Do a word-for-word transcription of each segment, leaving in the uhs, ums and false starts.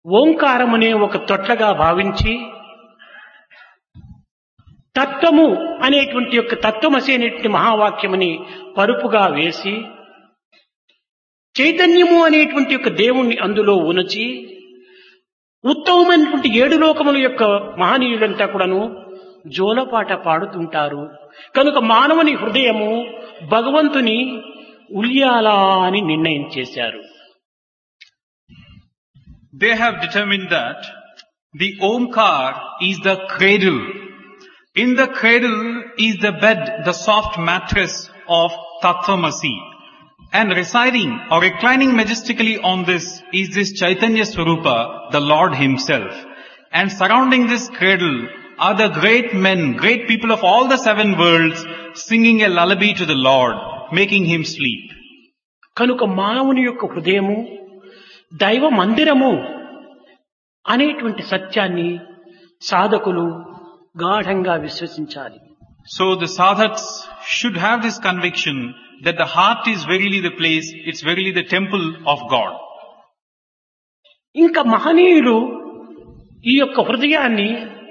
ఓంకారం అనే ఒక తొట్లగా భావించి తత్వము అనేటువంటి యొక్క తత్వమసి అనేటువంటి మహావాక్యముని పరుపుగా వేసి చైతన్యము అనేటువంటి యొక్క దేవుణ్ణి అందులో ఉనచి ఉత్తమమైనటువంటి ఏడు లోకముల యొక్క మహనీయులంతా కూడాను జోలపాట పాడుతుంటారు. కనుక మానవుని హృదయము భగవంతుని ఉల్యాల అని నిర్ణయం చేశారు. They have determined that the Omkar is the cradle. In the cradle is the bed, the soft mattress of Tattvamasi. And residing or reclining majestically on this is this Chaitanya Swarupa, the Lord Himself. And surrounding this cradle are the great men, great people of all the seven worlds singing a lullaby to the Lord, making Him sleep. కనుక మానవుని యొక్క హృదయము దైవ మందిరము అనేటువంటి సత్యాన్ని సాధకులు గాఢంగా విశ్వసించాలి. So the sadhaks should have this conviction that the heart is verily the place, it's verily the temple of God. ఇంకా మహనీయులు ఈ యొక్క హృదయాన్ని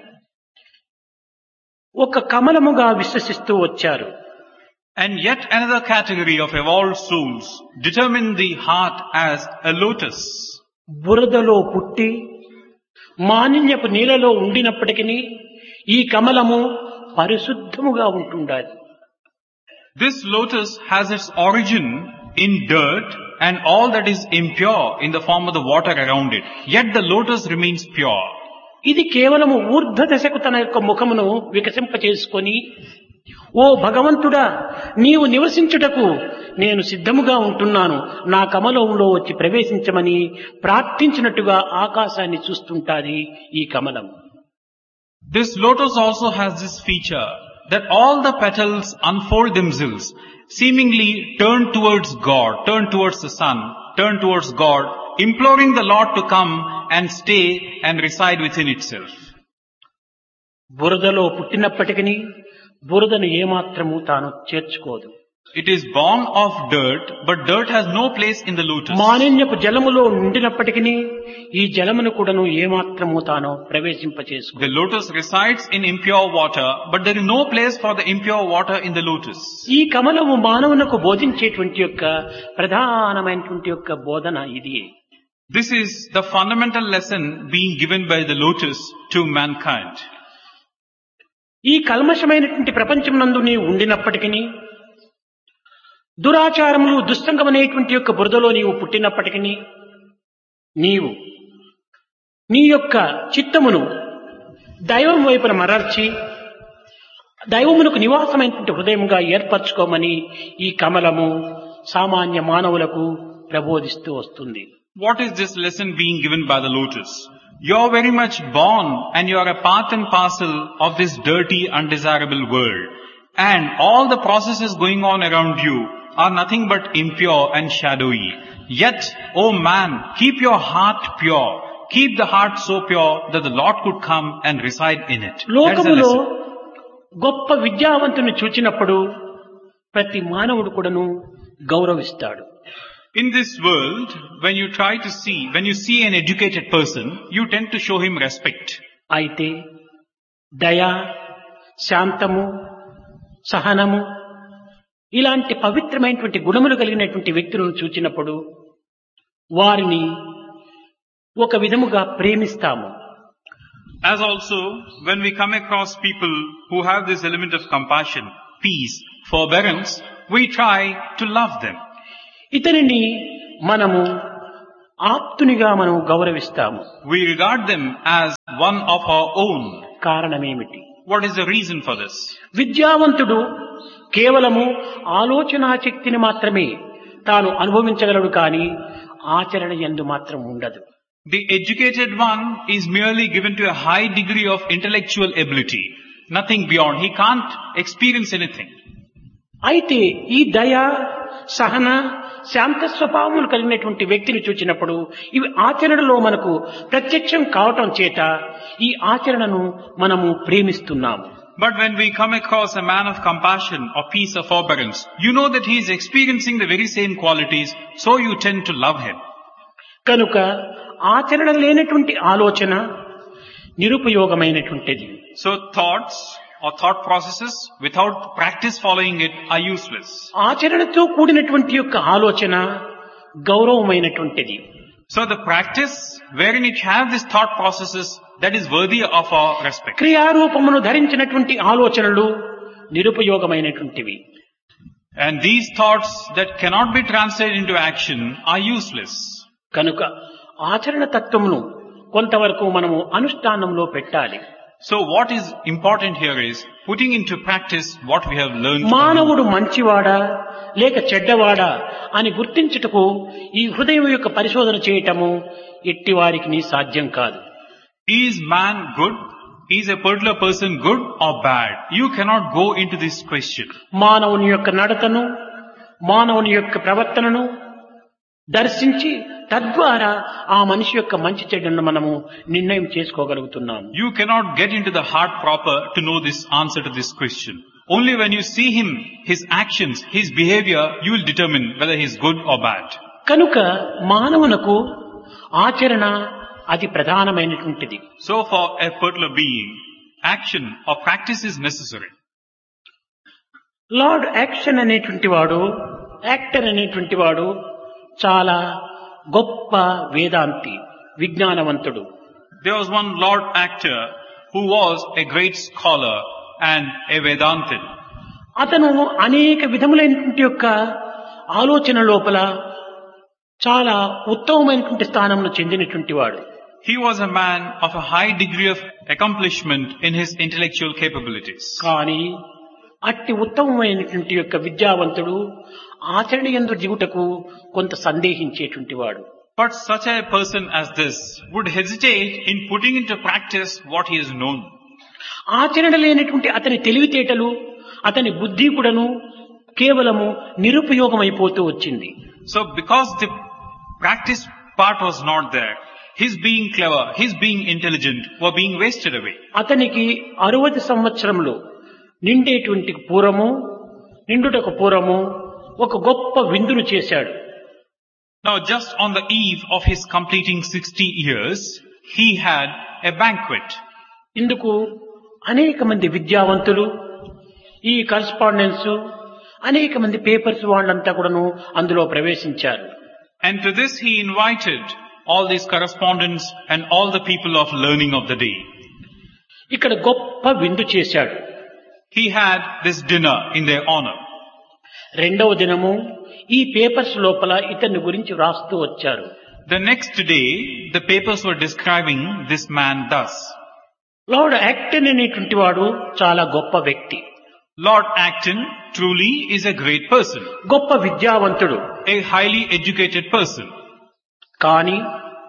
ఒక కమలముగా విశ్వసిస్తూ వచ్చారు. And yet another category of evolved souls determine the heart as a lotus. బురదలో పుట్టి మాలిన్యపు నీళ్ళలో ఉండినప్పటికీ ఈ కమలము పరిశుద్ధముగా ఉంటుండాలి. This lotus has its origin in dirt and all that is impure in the form of the water around it. Yet the lotus remains pure. ఇది కేవలము ఊర్ధ్వ దశకు తన యొక్క ముఖమును వికసింప చేసుకొని, ఓ భగవంతుడా, నీవు నివసించుటకు నేను సిద్ధముగా ఉంటున్నాను, నా కమలంలో వచ్చి ప్రవేశించమని ప్రార్థించినట్టుగా ఆకాశాన్ని చూస్తుంటాది ఈ కమలం. This lotus also has this feature that all the petals unfold themselves, seemingly turn towards God, turn towards the sun, turn towards God, imploring the Lord to come and stay and reside within itself. బురదలో పుట్టినప్పటికీ బురదను ఏమాత్రము తాను చేర్చుకోదు. It is born of dirt, but dirt has no place in the lotus. మాలిన్యపు జలములో ఉండినప్పటికీ ఈ జలమును కూడాను ఏమాత్రము తాను ప్రవేశింపచేసుకోదు. The lotus resides in impure water, but there is no place for the impure water in the lotus. ఈ కమలము మానవునకు బోధించేటువంటి యొక్క ప్రధానమైనటువంటి యొక్క బోధన ఇది. This is the fundamental lesson being given by the lotus to mankind. ఈ కల్మషమైనటువంటి ప్రపంచమునందు నీవు ఉండినప్పటికీ, దురాచారములు దుస్సంగమనేటువంటి యొక్క బురదలో నీవు పుట్టినప్పటికీ, నీవు నీ యొక్క చిత్తమును దైవం వైపున మరల్చి దైవమునకు నివాసమైనటువంటి హృదయముగా ఏర్పరచుకోమని ఈ కమలము సామాన్య మానవులకు ప్రబోధిస్తూ వస్తుంది. What is this lesson being given by the lotus? You are very much born and you are a part and parcel of this dirty, undesirable world. And all the processes going on around you are nothing but impure and shadowy. Yet, oh man, keep your heart pure. Keep the heart so pure that the Lord could come and reside in it. లోకములో గొప్ప విద్యావంతుని చూచినప్పుడు ప్రతి మానవుడు కూడాను గౌరవిస్తాడు. In this world, when you try to see, when you see an educated person, you tend to show him respect. అయితే దయ, శాంతము, సహనము ఇలాంటి పవిత్రమైనటువంటి గుణములు కలిగినటువంటి వ్యక్తులను చూచినప్పుడు వారిని ఒక విధముగా ప్రేమిస్తాము. As also, when we come across people who have this element of compassion, peace, forbearance, we try to love them. ఇతనిని మనము ఆప్తునిగా మనం గౌరవిస్తాము. We regard them as one of our own. కారణమేమిటి? What is the reason for this? విద్యావంతుడు కేవలము ఆలోచనా శక్తిని మాత్రమే తాను అనుభవించగలడు, కానీ ఆచరణ యందు మాత్రం ఉండదు. The educated one is merely given to a high degree of intellectual ability. Nothing beyond. He can't experience anything. అయితే ఈ దయ, సహన, శాంత స్వభావములు కలిగినటువంటి వ్యక్తిని చూచినప్పుడు ఇవి ఆచరణలో మనకు ప్రత్యక్షం కావటం చేత ఈ ఆచరణను మనము ప్రేమిస్తున్నాము. But when we come across a man of compassion or peace or forbearance, you know that he is experiencing the very same qualities, so you tend to love him. కనుక ఆచరణ లేనటువంటి ఆలోచన నిరుపయోగమైనటువంటిది. So thoughts or thought processes without practice following it are useless. ఆచరణతో కూడినటువంటి యొక్క ఆలోచన గౌరవమైనటువంటిది. So the practice wherein it have these thought processes, that is worthy of our respect. క్రియారూపమును ధరించినటువంటి ఆలోచనలు నిరుపయోగమైనటువంటివి. And these thoughts that cannot be translated into action are useless. కనుక ఆచరణ తత్వమును కొంతవరకు మనము అనుష్ఠానంలో పెట్టాలి. So what is important here is putting into practice what we have learned. మానవుడు మంచివాడా లేక చెడ్డవాడా అని గుర్తించుటకు ఈ హృదయం యొక్క పరిశోధన చేయటము ఎట్టి వారికి సాధ్యం కాదు. Is man good? Is a particular person good or bad? You cannot go into this question. మానవుని యొక్క నడతను, మానవుని యొక్క ప్రవర్తనను దర్శించి తద్వారా ఆ మనిషి యొక్క మంచి చెడ్డను మనము నిర్ణయం చేసుకోగలుగుతున్నాము. You cannot get into the heart proper to know this answer to this question. Only when you see him, his actions, his behavior, you will determine whether he is good or bad. కనుక మానవునకు ఆచరణ అతి ప్రధానమైనటువంటిది. So for a particular being, action or practice is necessary. Lord action అనేటువంటి వాడు, actor అనేటువంటి వాడు చాలా గొప్ప వేదాంతి, విజ్ఞానవంతుడు. There was one Lord actor who was a great scholar and a Vedantin. అతను అనేక విధములైనటువంటి యొక్క ఆలోచన లోపల చాలా ఉత్తమమైనటువంటి స్థానంలో చెందినటువంటి వాడు. He was a man of a high degree of accomplishment in his intellectual capabilities. కానీ అట్టి ఉత్తమమైనటువంటి యొక్క విద్యావంతుడు ఆచరణ యందు దిగుటకు కొంత సందేహించేటువంటి వాడు. But such a person as this would hesitate in putting into practice what he has known. ఆచరణ లేనటువంటి అతని తెలివితేటలు, అతని బుద్ధి కూడాను కేవలము నిరుపయోగమైపోతూ వచ్చింది. So because the practice part was not there, his being clever, his being intelligent were being wasted away. అతనికి అరవది సంవత్సరంలో నిండేటువంటి పూర్వము, నిండుటకు పూర్వము ఒక గొప్ప విందును చేశాడు. Now just on the eve of his completing sixty years, he had a banquet. ఇందుకు అనేక మంది విద్యావంతులు, ఈ కరస్పాండెన్స్, అనేక మంది పేపర్స్ వాళ్ళంతా కూడాను అందులో ప్రవేశించారు. And to this he invited all these correspondents and all the people of learning of the day. ఇక్కడ గొప్ప విందు చేశాడు. He had this dinner in their honor. రెండవ దినము ఈ పేపర్స్ లోపల ఇతని గురించి రాస్తూ వచ్చారు. The next day, the papers were describing this man thus. Lord Acton అనేటువంటి వాడు చాలా గొప్ప వ్యక్తి. Lord Acton truly is a great person. గొప్ప విద్యావంతుడు. A highly educated person. కానీ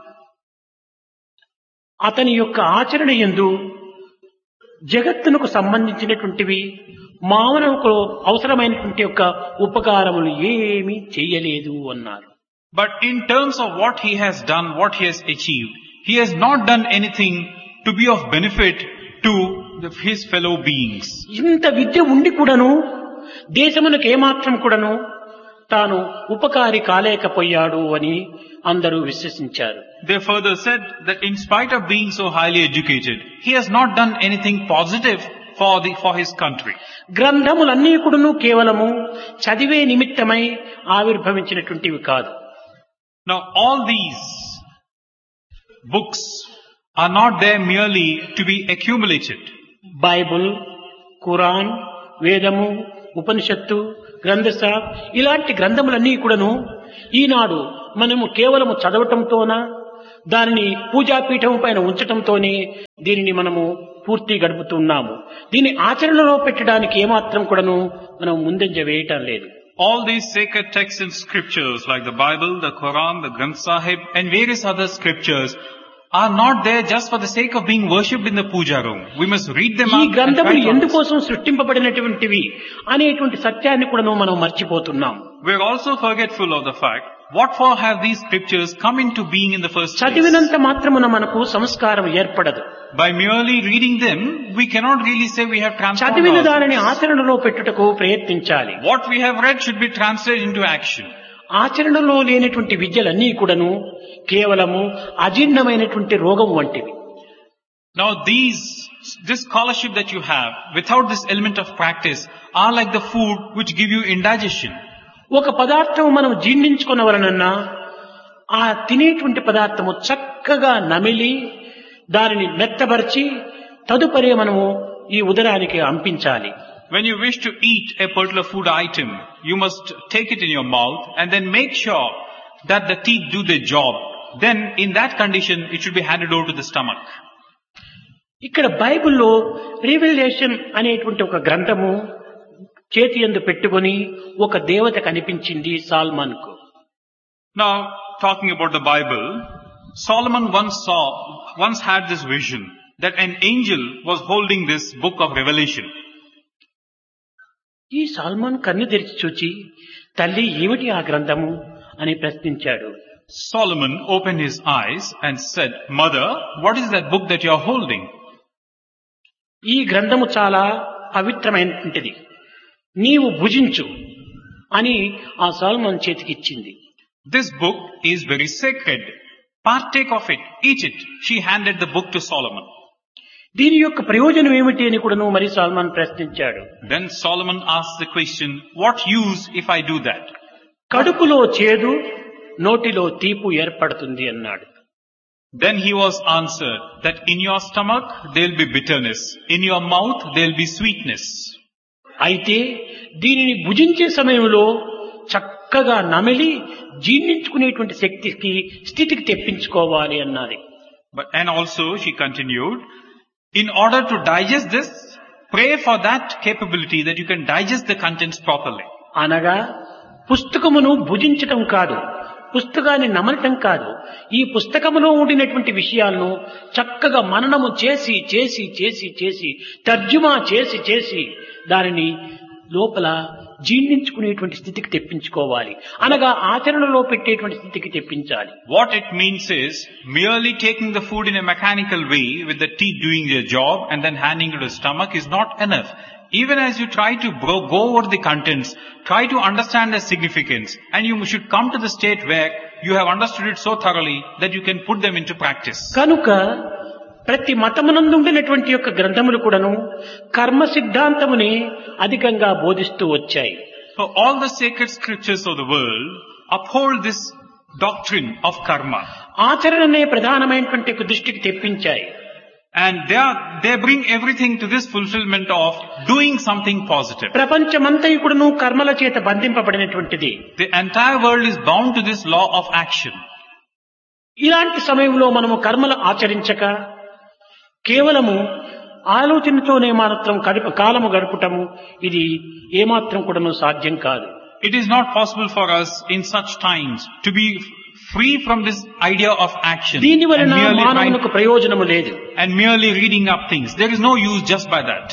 అతని యొక్క ఆచరణ యందు జగత్తునకు సంబంధించినటువంటివి, మానవుకు అవసరమైనటువంటి యొక్క ఉపకారములు ఏమీ చేయలేదు అన్నారు. But in terms of what he has done, what he has achieved, he has not done anything to be of benefit to the, his fellow beings. ఇంత విద్య ఉండి కూడాను దేశమునకు ఏమాత్రం కూడాను తాను ఉపకారి కాలేకపోయాడు అని అందరూ విశ్వసించారు. They further said that in spite of being so highly educated, he has not done anything positive for the for his country. గ్రంథములన్నీ కూడాను కేవలము చదివే నిమిత్తమై ఆవిర్భవించినటువంటివి కాదు. Now all these books are not there merely to be accumulated. Bible, Quran, వేదము, ఉపనిషత్తు, గ్రంథస ఇలాంటి గ్రంథములన్నీ కూడాను ఈనాడు మనము కేవలము చదవటంతోనా, దానిని పూజాపీఠం పైన ఉంచటంతోనే దీనిని మనము పూర్తి గడుపుతున్నాము. దీన్ని ఆచరణలో పెట్టడానికి ఏమాత్రం కూడాను మనం ముందంజ వేయటం లేదు. All these sacred texts and scriptures like the Bible, the Quran, the Granth Sahib and various other scriptures are not there just for the sake of being worshipped in the puja room. We must read them ఈ out. గ్రంథములు ఎందుకోసం సృష్టింపబడినటువంటివి అనేటువంటి సత్యాన్ని కూడా మనం మర్చిపోతున్నాం. We are also forgetful of the fact what for have these scriptures come into being in the first place. చదివినంత మాత్రమున మనకు సంస్కారం ఏర్పడదు. By merely reading them, we cannot really say we have transformed చదివిన ourselves. దానిని ఆచరణలో పెట్టుటకు ప్రయత్నించాలి. What we have read should be translated into action. ఆచరణలో లేనటువంటి విద్యలన్నీ కూడాను కేవలము అజీర్ణమైనటువంటి రోగం వంటివి. Now these, this scholarship that you have, without this element of practice, are like the food which give you indigestion. ఒక పదార్థం మనం జీర్ణించుకున్నవలనన్నా ఆ తినేటువంటి పదార్థము చక్కగా నమిలి దానిని మెత్తబరిచి తదుపరి మనము ఈ ఉదరానికి అంపించాలి. When you wish to eat a particular food item, you must take it in your mouth and then make sure that the teeth do their job. Then in that condition, it should be handed over to the stomach. ఇక్కడ బైబిల్లో రివెలేషన్ అనేటువంటి ఒక గ్రంథము చేతి యందు పెట్టుకొని ఒక దేవత కనిపించింది సాల్మన్ కు. Now, talking about the Bible, Solomon once saw, once had this vision that an angel was holding this book of Revelation. ఈ సాల్మన్ కన్ను తెరిచి చూచి తల్లి ఏమిటి ఆ గ్రంథము అని ప్రశ్నించాడు. Solomon opened his eyes and said, "Mother, what is that book that you are holding?" ఈ గ్రంథము చాలా పవిత్రమైనటువంటిది, నీవు భుజించు అని ఆ salmon చేతికిచ్చింది. This book is very sacred. Partake of it, eat it. She handed the book to Solomon. దీని యొక్క ప్రయోజనం ఏమిటి అని కూడాను మరి సాల్మన్ ప్రశ్నించాడు. Then Solomon asked the question, what use if I do that? కడుపులో చేదు, నోటిలో తీపు ఏర్పడుతుంది అన్నాడు. Then he was answered that in your stomach there will be bitterness, in your mouth there will be sweetness. అయితే దీనిని భుజించే సమయంలో చక్కగా నమిలి జీర్ణించుకునేటువంటి శక్తికి స్థితికి తెప్పించుకోవాలి అన్నది. But and also she continued, in order to digest this, pray for that capability that you can digest the contents properly. అనగా పుస్తకమును భుజించటం కాదు, పుస్తకాన్ని నమలటం కాదు, ఈ పుస్తకములో ఉండినటువంటి విషయాలను చక్కగా మననము చేసి చేసి చేసి చేసి తర్జుమా చేసి చేసి దానిని లోపల జీర్ణించుకునేటువంటి స్థితికి తెప్పించుకోవాలి, అనగా ఆచరణలో పెట్టేటువంటి స్థితికి తెప్పించాలి. What it means is, merely taking the food in a mechanical way with the teeth doing their job and then handing it to the stomach is not enough. Even as you try to bro- go over the contents, try to understand the significance, and you should come to the state where you have understood it so thoroughly that you can put them into practice. కనుక ప్రతి మతమునందు ఉండినటువంటి యొక్క గ్రంథములు కూడాను కర్మ సిద్ధాంతముని అధికంగా బోధిస్తూ వచ్చాయి. So all the sacred scriptures of the world uphold this doctrine of karma. ఆచరణనే ప్రధానమైనటువంటి ఒక దృష్టికి తెప్పించాయి. And they are, they bring everything to this fulfillment of doing something positive. ప్రపంచమంతయు కూడాను కర్మల చేత బంధింపబడినటువంటిది. The entire world is bound to this law of action. ఇలాంటి సమయంలో మనము కర్మలు ఆచరించక కేవలము ఆలోచనతోనే మాత్రం గడుపు కాలము గడుపుటము ఇది ఏమాత్రం కూడాను సాధ్యం కాదు. It is not possible for us in such times to be free from this idea of action దీని and వలన merely, మానవునికి ప్రయోజనము లేదు. and merely reading up things. There is no use just by that.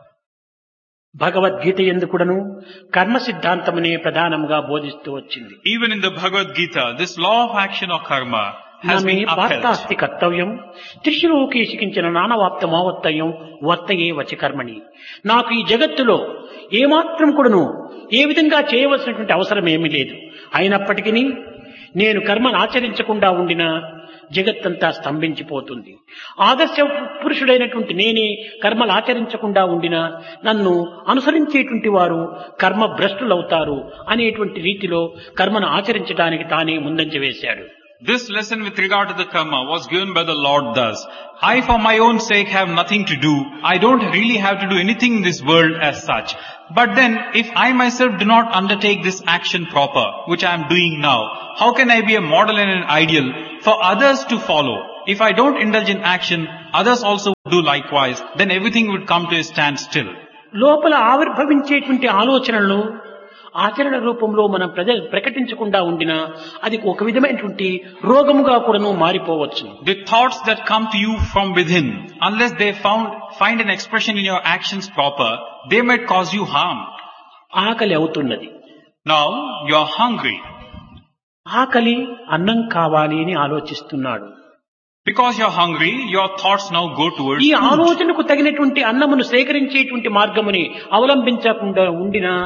Bhagavad Gita యందు కూడాను కర్మ సిద్ధాంతమునే ప్రధానముగా బోధిస్తూ వచ్చింది. Even in the Bhagavad Gita, this law of action or karma has నమే been upheld. పార్థాస్తి కర్తవ్యం త్రిశిలోకేశికించిన నానవాప్త మావత్తయం వర్తయే వచి కర్మణి. నాకు ఈ జగత్తులో ఏమాత్రం కూడాను ఏ విధంగా చేయవలసినటువంటి అవసరం ఏమీ లేదు. అయినప్పటికీ నేను కర్మను ఆచరించకుండా ఉండిన జగత్తంతా స్తంభించిపోతుంది. ఆదర్శ పురుషుడైనటువంటి నేనే కర్మలు ఆచరించకుండా ఉండిన నన్ను అనుసరించేటువంటి వారు కర్మ భ్రష్టులవుతారు అనేటువంటి రీతిలో కర్మను ఆచరించడానికి తానే ముందంజ వేశాడు. This lesson with regard to the karma was given by the Lord thus. I for my own sake have nothing to do. I don't really have to do anything in this world as such. But then if I myself do not undertake this action proper, which I am doing now, how can I be a model and an ideal for others to follow? If I don't indulge in action, others also do likewise, then everything would come to a standstill. లోపల ఆవిర్భవించేటువంటి ఆలోచనలు ఆచరణ రూపంలో మనం ప్రజ ప్రకటించకుండా ఉండినా అది ఒక విధమైనటువంటి రోగముగా కూడాను మారిపోవచ్చు. The thoughts that come to you from within, unless they found, find an expression in your actions proper, they might cause you harm. ఆకలి అవుతున్నది. Now you are hungry. ఆకలి అన్నం కావాలి అని ఆలోచిస్తున్నాడు. Because you are hungry, your thoughts now go towards ఈ food. ఆలోచనకు తగినటువంటి అన్నమును సేకరించేటువంటి మార్గముని అవలంబించకుండా ఉండినా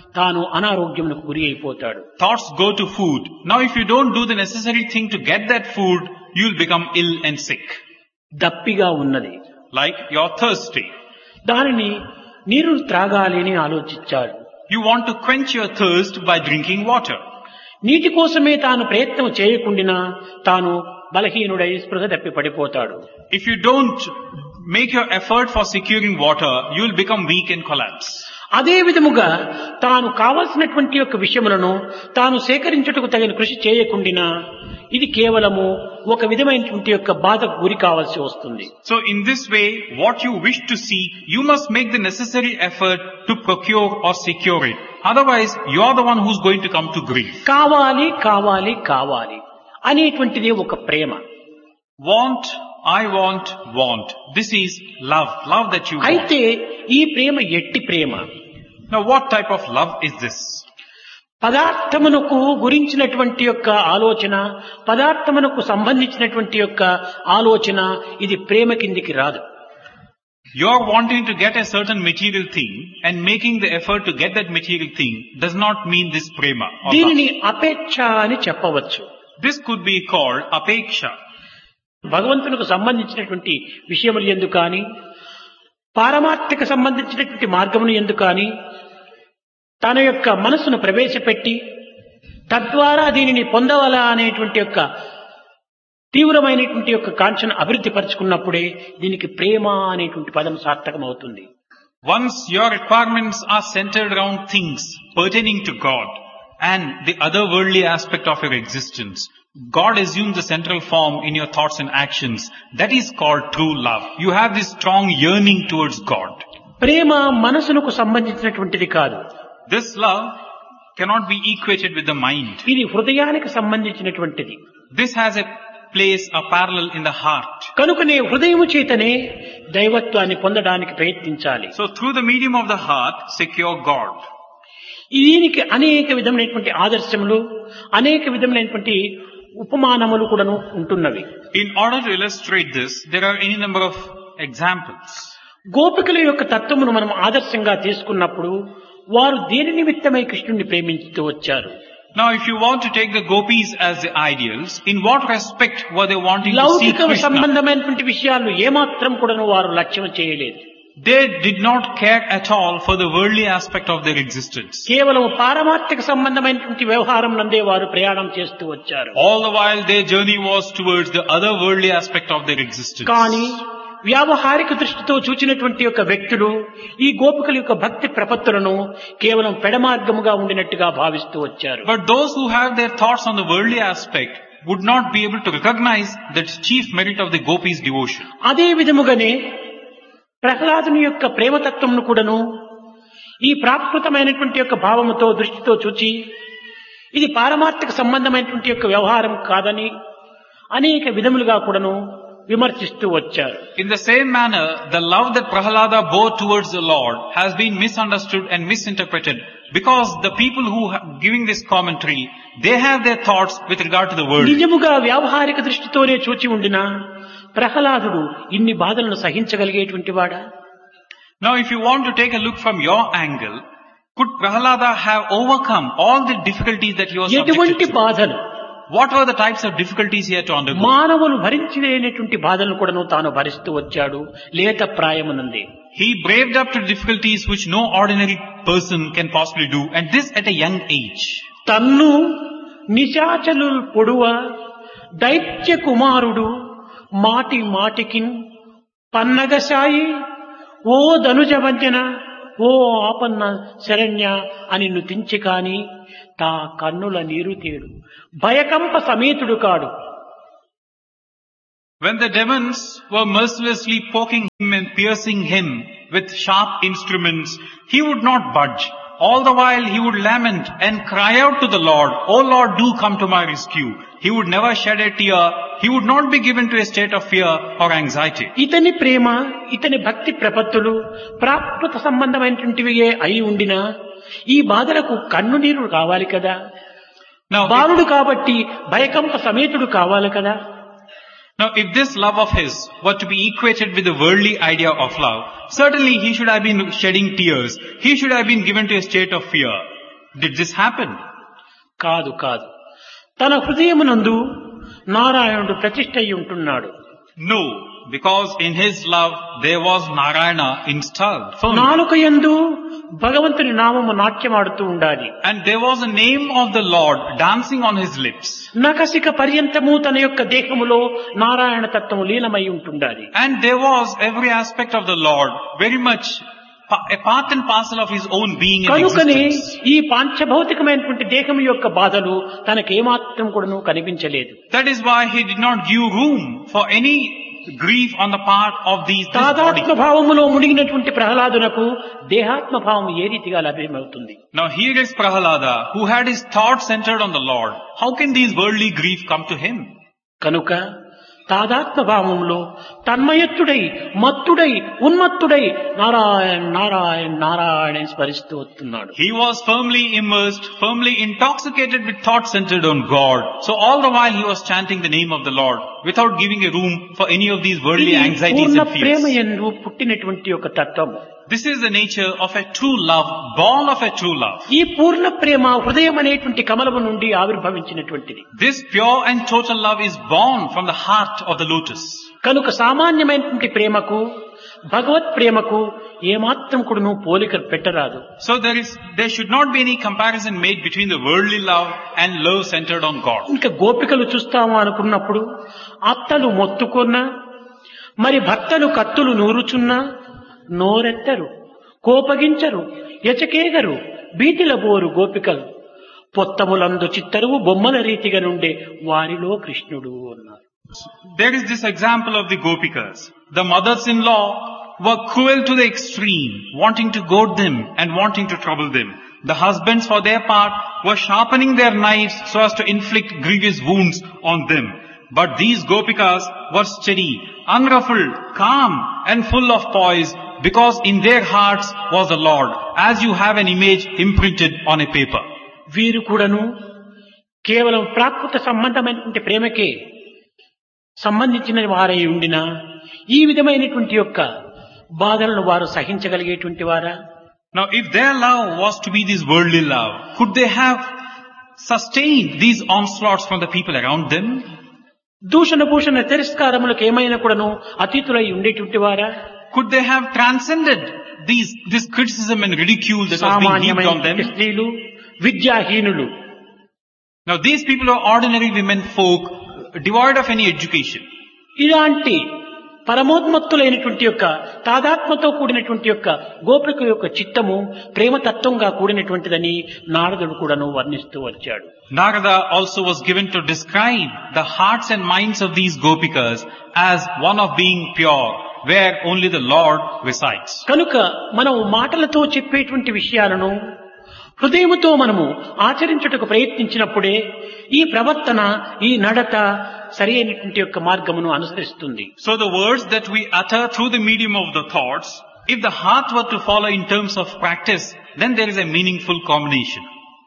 తాను అనారోగ్యమునకు గురి అయిపోతాడు. Thoughts go to food. Now if you don't do the necessary thing to get that food, you'll become ill and sick. దప్పిగా ఉన్నది, Like you're thirsty. దానిని నీరు త్రాగాలి అని ఆలోచించాడు. You want to quench your thirst by drinking water. నీటి కోసమే తాను ప్రయత్నం చేయకుండినా తాను బలహీనుడై స్పృహ తప్పి పడిపోతాడు. If you don't make your effort for securing water, you'll become weak and collapse. అదే విధముగా తాను కావలసినటువంటి యొక్క విషయములను తాను సేకరించుటకు తగిన కృషి చేయకుండినా ఇది కేవలము ఒక విధమైనటువంటి యొక్క బాధకు గురి కావాల్సి వస్తుంది. So in this way, what you wish to see, you must make the necessary effort to procure or secure it. Otherwise, you are the one who's going to come to grief. కావాలి కావాలి కావాలి అనేటువంటిది ఒక ప్రేమ. Want, I want, want. This is love. Love that you want. అయితే ఈ ప్రేమ ఎట్టి ప్రేమ. Now what type of love is this? పదార్థమునకు గురించినటువంటి యొక్క ఆలోచన, పదార్థమునకు సంబంధించినటువంటి యొక్క ఆలోచన ఇది ప్రేమ కిందికి రాదు. You are wanting to get a certain material thing and making the effort to get that material thing does not mean this prema. or దీనిని love. అపేక్ష అని చెప్పవచ్చు. This could be called apeksha. భగవంతునికి సంబంధించినటువంటి విషయములు ఎందు కానీ, పారమార్థిక సంబంధించినటువంటి మార్గమును ఎందు కానీ తన యొక్క మనసును ప్రవేశపెట్టి తద్వారా దీనిని పొందవలా అనేటువంటి యొక్క తీవ్రమైనటువంటి యొక్క కాంక్షను అభివృద్ధి పరుచుకున్నప్పుడే దీనికి ప్రేమ అనేటువంటి పదం సార్థకం అవుతుంది. Once your requirements are centered around things pertaining to God and the other worldly aspect of your existence, God assumes the central form in your thoughts and actions. That is called true love. You have this strong yearning towards God. ప్రేమ మనసునకు సంబంధించినటువంటిది కాదు. This love cannot be equated with the mind. ఇది హృదయానికి సంబంధించినటువంటిది. This has a place, a parallel in the heart. కనుకనే హృదయము చేతనే దైవత్వాన్ని పొందడానికి ప్రయత్నించాలి. So through the medium of the heart, secure God. దీనికి అనేక విధమైనటువంటి ఆదర్శములు, అనేక విధమైనటువంటి ఉపమానములు కూడాను ఉంటున్నవి. In order to illustrate this, there are any number of examples. గోపికల యొక్క తత్వమును మనం ఆదర్శంగా తీసుకున్నప్పుడు వారు దేని నిమిత్తమై కృష్ణుడిని ప్రేమించుతూ వచ్చారు. Now if you want to take the gopis as the ideals, in what respect were they wanting to see లౌకిక Krishna? సంబంధమైనటువంటి విషయాలు ఏమాత్రం కూడాను వారు లక్ష్యం చేయలేదు. They did not care at all for the worldly aspect of their existence. కేవలం పారమార్థిక సంబంధమైనటువంటి వ్యవహారం నందే వారు ప్రయాణం చేస్తూ వచ్చారు. All the while their journey was towards the other worldly aspect of their existence. కానీ వ్యావహారిక దృష్టితో చూచినటువంటి యొక్క వ్యక్తులు ఈ గోపికల యొక్క భక్తి ప్రపత్తులను కేవలం పెడమార్గముగా ఉండినట్టుగా భావిస్తూ వచ్చారు. But those who have their thoughts on the worldly aspect would not be able to recognize the chief merit of the gopis' devotion. అదే విధముగానే ప్రహ్లాదుని యొక్క ప్రేమతత్వమును కూడాను ఈ ప్రాకృతమైనటువంటి యొక్క భావముతో దృష్టితో చూచి ఇది పారమార్థిక సంబంధమైనటువంటి యొక్క వ్యవహారం కాదని అనేక విధములుగా కూడాను విమర్శిస్తూ వచ్చారు. In the same manner, the love that Prahalada bore towards the Lord has been misunderstood and misinterpreted because the people who are giving this commentary, they have their thoughts with regard to the world. నిజముగా వ్యావహారిక దృష్టితోనే చూచి ఉండినా ప్రహ్లాదుడు ఇన్ని బాధలను సహించగలిగేటువంటి వాడా? Now if you want to take a look from your angle, could Prahalada have overcome all the difficulties that he was subjected ఎటువంటి to? బాధలు? What were the types of difficulties he had to undergo? మానవులు భరించలేనటువంటి బాధలను కూడాను తాను భరిస్తూ వచ్చాడు లేత ప్రాయమునంది. He braved up to difficulties which no ordinary person can possibly do, and this at a young age. తన్ను నిశాచలు పొడువ దైత్య కుమారుడు మాటి మాటికిన్ పన్నగసాయి ఓ ధనుజ వంజన ఓ ఆపన్న శరణ్య అని నుతించి కాని తా కన్నుల నీరు తేడు భయకంప సమేతుడు కాడు. When the demons were mercilessly poking him and piercing him with sharp instruments, he would not budge. All the while he would lament and cry out to the Lord, "Oh Lord, do come to my rescue." He would never shed a tear. He would not be given to a state of fear or anxiety. ఇతని ప్రేమ, ఇతని భక్తి ప్రపత్తులు ప్రాకృత సంబంధమైనటువంటివియే అయి ఉండినా ఈ బాధలకు కన్ను నీరు కావాలి కదా. Now, బాలుడు కాబట్టి భయకంప సమేతుడు కావాలి కదా. Now, if this love of his were to be equated with the worldly idea of love, certainly he should have been shedding tears. He should have been given to a state of fear. Did this happen? కాదు కాదు తన హృదయమునందు నారాయణుడు ప్రతిష్ఠ అయి ఉంటున్నాడు. No, because in his love there was Narayana installed firmly. నాలుక యందు భగవంతుని నామము నాట్యమాడుతూ ఉండాలి. And there was a name of the Lord dancing on his lips. నఖశిఖ పర్యంతము తన యొక్క దేహములో నారాయణ తత్వము లీనమై ఉంటుండాలి. And there was every aspect of the Lord very much pa- a part and parcel of his own being in కనుకనే existence. ఈ పాంచభౌతికమైనటువంటి దేహం యొక్క బాధలు తనకు ఏమాత్రం కూడాను కనిపించలేదు. That is why he did not give room for any grief on the part of these this body. తాదాత్మ భావములో మునిగినటువంటి ప్రహ్లాదునకు దేహాత్మ భావం ఏ రీతిగా లభ్యమవుతుంది? Now here is Prahalada, who had his thoughts centered on the Lord. How can these worldly grief come to him? కనుక తాదాత్మ భావంలో తన్మయత్తుడై మత్తుడై ఉన్మత్తుడై నారాయణ నారాయణ నారాయణ స్మరిస్తూ వస్తున్నాడు. He was firmly immersed, firmly intoxicated with thoughts centered on God. So all the while he was chanting the name of the Lord without giving a room for any of these worldly ఇది anxieties Purna and Prema fears. యందు పుట్టినటువంటి ఒక తత్వం. This is the nature of a true love, born of a true love. ఈ పూర్ణ ప్రేమ హృదయం అనేటువంటి కమలము నుండి ఆవిర్భవించినటువంటిది. This pure and total love is born from the heart of the lotus. కనుక సామాన్యమైనటువంటి ప్రేమకు భగవత్ ప్రేమకు ఏమాత్రం కూడాను పోలిక పెట్టరాదు. So there is, there should not be any comparison made between the worldly love and love centered on God. ఇంకా గోపికలు చూస్తాము అనుకున్నప్పుడు అత్తలు మొత్తుకున్నా మరి భర్తలు కత్తులు నూరుచున్నా నోరెత్తరు, కోపగించరు, ఎచకేగరు, భీతిల బోరు గోపికలు పొత్తములందు చిత్తరువు బొమ్మల రీతిగా నుండే వారిలో కృష్ణుడు అన్నారు. There is this example of the Gopikas. The mothers-in-law were cruel to the extreme, wanting to goad them and wanting to trouble them. The husbands, for their part, were sharpening their knives so as to inflict grievous wounds on them. But these Gopikas were steady, unruffled, calm and full of poise, because in their hearts was the Lord, as you have an image imprinted on a paper. వీరు కూడాను కేవలం ప్రాకృత సంబంధమైనటువంటి ప్రేమకే సంబంధించిన వారై ఉండినా ఈ విధమైనటువంటి యొక్క బాధలను వారు సహించగలిగేటువంటి వారా? Now if their love was to be this worldly love, could they have sustained these onslaughts from the people around them? దూషణ భూషణ తిరస్కారములకు ఏమైనా కూడాను అతీతులై ఉండేటువంటి వారా? Could they have transcended these, this criticism and ridicule that was being heaped on them? సామాన్యమైన స్త్రీలు, విద్యాహీనులు, Now these people are ordinary women folk, devoid of any education. ఇలాంటి పరమోన్మత్తులైనటువంటి యొక్క తాదాత్మతో కూడినటువంటి యొక్క గోపిక యొక్క చిత్తము ప్రేమతత్వంగా కూడినటువంటిదని నారదుడు కూడాను వర్ణిస్తూ వచ్చాడు. Narada also was given to describe the hearts and minds of these Gopikas as one of being pure, where only the Lord resides. కనుక మనం మాటలతో చెప్పేటువంటి విషయాలను హృదయముతో మనము ఆచరించుటకు ప్రయత్నించినప్పుడే ఈ ప్రవర్తన, ఈ నడత సరి అయినటువంటి యొక్క మార్గమును అనుసరిస్తుంది. So the words that we utter through the medium of the thoughts, if the heart were to follow in terms of practice, then there is a meaningful combination.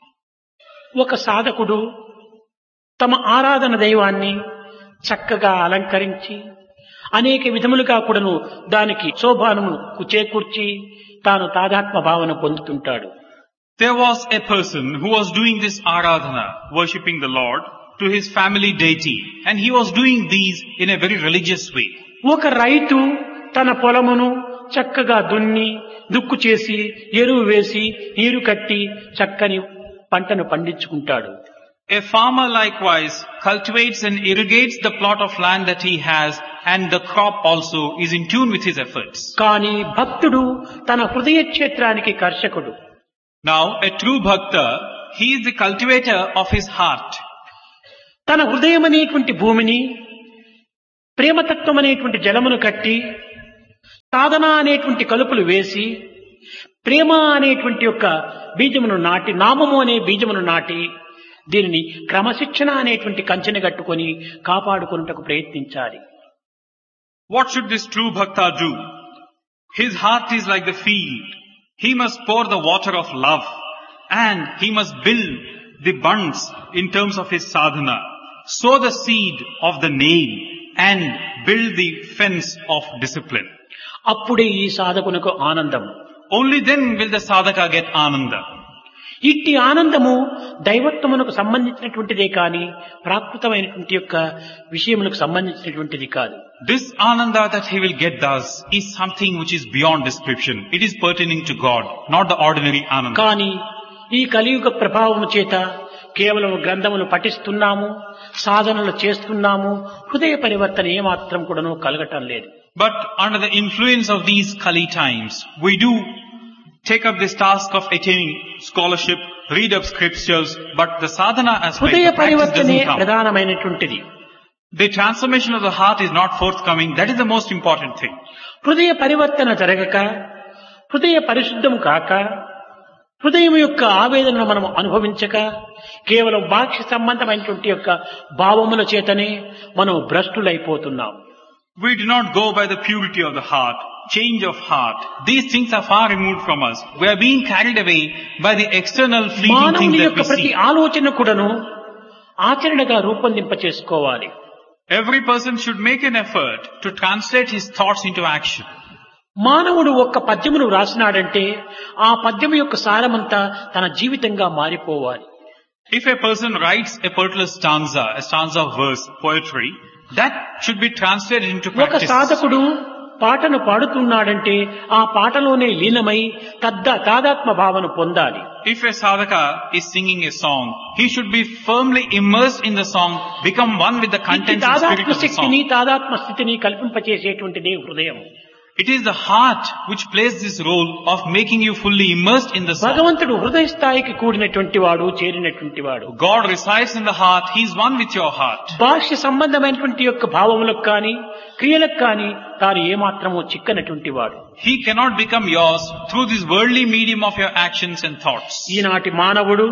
ఒక సాధకుడు తమ ఆరాధన దైవాన్ని చక్కగా అలంకరించి అనేక విధములుగా కూడాను దానికి శోభానము చేకూర్చి తాను తాదాత్మ భావన పొందుతుంటాడు. There was a person who was doing this aradhana, worshipping the Lord, to his family deity, and he was doing these in a very religious way. ఒక రైతు తన పొలమును చక్కగా దున్ని దుక్కు చేసి ఎరువు వేసి నీరు కట్టి చక్కని పంటను పండించుకుంటాడు. A farmer likewise cultivates and irrigates the plot of land that he has, and the crop also is in tune with his efforts. కానీ భక్తుడు తన హృదయ క్షేత్రానికి కర్షకుడు. Now a true bhakta, he is the cultivator of his heart. తన హృదయం అనేటువంటి భూమిని ప్రేమతత్వం అనేటువంటి జలమును కట్టి సాధన అనేటువంటి కలుపులు వేసి ప్రేమ అనేటువంటి యొక్క బీజమును నాటి, నామము అనే బీజమును నాటి దీనిని క్రమశిక్షణ అనేటువంటి కంచెని కట్టుకొని కాపాడుకున్నటకు ప్రయత్నించాలి. What should this true bhakta do? His heart is like the field. He must pour the water of love, and he must build the bunds in terms of his sadhana, sow the seed of the name, and build the fence of discipline. అప్పుడే ఈ సాధకునకు ఆనందం. Only then will the sadhaka get ananda. ఇట్టి ఆనందము దైవత్వమునకు సంబంధించినటువంటిదే కాని ప్రాకృతమైనటువంటి యొక్క విషయములకు సంబంధించినటువంటిది కాదు. This ananda that he will get thus is something which is beyond description. It is pertaining to God, not the ordinary ananda. కానీ ఈ కలియుగ ప్రభావము చేత కేవలం గ్రంథములు పఠిస్తున్నాము, సాధనలు చేస్తున్నాము, హృదయ పరివర్తన ఏమాత్రం కూడాను కలగటం లేదు. But under the influence of these Kali times, we do take up this task of attaining scholarship, read up scriptures, but the sadhana aspect, హృదయ the practice పరివర్తనే doesn't come. ప్రధానమైనటువంటిది. The transformation of the heart is not forthcoming. That is the most important thing. హృదయ పరివర్తన జరగక, హృదయ పరిశుద్ధము కాక, హృదయం యొక్క ఆవేదనను మనం అనుభవించక, కేవలం బాహ్య సంబంధమైనటువంటి యొక్క భావముల చేతనే మనం భ్రష్టులైపోతున్నాం. We do not go by the purity of the heart, change of heart. These things are far removed from us. We are being carried away by the external fleeting things మానవుని that యొక్క we ప్రతి see. ఆలోచన కూడాను ఆచరణగా రూపొందింప చేసుకోవాలి. Every person should make an effort to translate his thoughts into action. మానవుడు ఒక్క పద్యమును రాసినాడంటే ఆ పద్యము యొక్క సారమంతా తన జీవితంగా మారిపోవాలి. If a person writes a particular stanza, a stanza of verse, poetry, that should be translated into ఒక practice. సాధకుడు పాటను పాడుతున్నాడంటే ఆ పాటలోనే లీనమై తద్ద తాదాత్మ భావన పొందాలి. If a sadhaka is singing a song, he should be firmly immersed in the song, become one with the ఇట్టి contents and spirit తాదాత్మ of the శక్తిని song. తాదాత్మ స్థితిని కల్పింపచేసేటువంటిదే హృదయం. It is the heart which plays this role of making you fully immersed in the song. భగవంతుడు హృదయ స్థాయికి కూడినటువంటి వాడు, చేరినటువంటి వాడు. God resides in the heart. He is one with your heart. బాహ్య సంబంధమైనటువంటి యొక్క భావములకు కానీ క్రియలకు కానీ తాను ఏమాత్రమూ చిక్కనటువంటి వాడు. He cannot become yours through this worldly medium of your actions and thoughts. ఈనాటి మానవుడు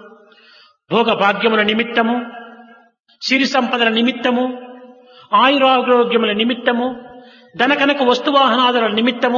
భోగ భాగ్యముల నిమిత్తము, సిరి సంపదల నిమిత్తము, ఆయురారోగ్యముల నిమిత్తము, ధనకనక వస్తువాహనాదుల నిమిత్తము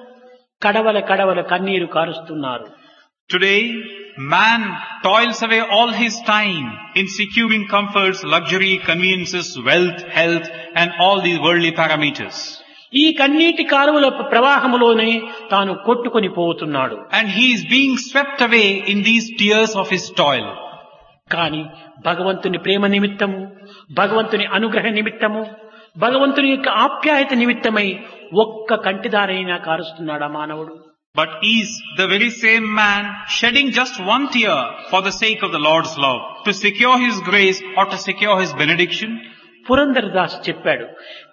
కడవల కడవల కన్నీరు కారుస్తున్నారు. Today, man toils away all his time in securing comforts, luxury, conveniences, wealth, health, and all these worldly parameters. ఈ కన్నీటి కాలువల ప్రవాహములోనే తాను కొట్టుకొని పోతున్నాడు. And he is being swept away in these tears of his toil. కానీ భగవంతుని ప్రేమ నిమిత్తము, భగవంతుని అనుగ్రహ నిమిత్తము, భగవంతుని యొక్క ఆప్యాయత నిమిత్తమై ఒక్క కంటిదారైనా కారుస్తున్నాడా మానవుడు? But is the very same man shedding just one tear for the sake of the Lord's love, to secure his grace or to secure his benediction? Purandara Das చెప్పాడు,